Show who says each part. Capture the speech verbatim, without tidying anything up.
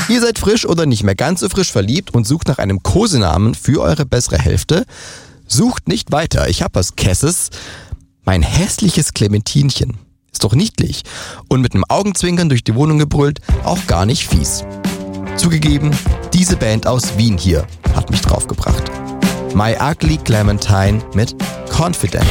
Speaker 1: Ihr seid frisch oder nicht mehr ganz so frisch verliebt und sucht nach einem Kosenamen für eure bessere Hälfte? Sucht nicht weiter, ich hab was Kesses. Mein hässliches Clementinchen. Ist doch niedlich. Und mit einem Augenzwinkern durch die Wohnung gebrüllt, auch gar nicht fies. Zugegeben, diese Band aus Wien hier hat mich draufgebracht. My Ugly Clementine mit Confident.